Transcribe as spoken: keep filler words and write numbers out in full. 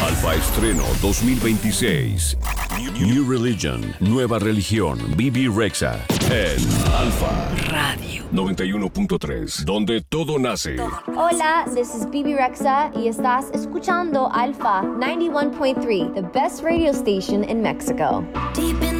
Alfa Estreno dos mil veintiséis. New Religion, nueva religión, Bebe Rexha. En Alfa Radio noventa y uno punto tres, donde todo nace. Hola, this is Bebe Rexha y estás escuchando Alfa noventa y uno punto tres, the best radio station in Mexico. Deep in